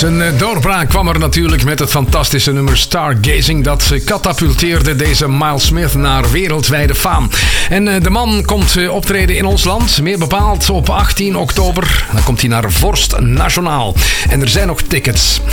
Zijn doorbraak kwam er natuurlijk met het fantastische nummer Stargazing. Dat katapulteerde deze Miles Smith naar wereldwijde faam. En de man komt optreden in ons land. Meer bepaald op 18 oktober. Dan komt hij naar Vorst Nationaal. En er zijn nog tickets.